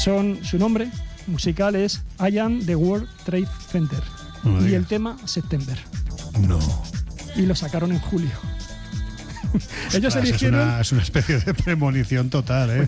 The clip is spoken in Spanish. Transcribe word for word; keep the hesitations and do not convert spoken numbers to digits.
Son, su nombre musical es I Am the World Trade Center. No y digas. el tema September. No. Y lo sacaron en julio. Ellos Ostras, eligieron... es, una, es una especie de premonición total, ¿eh?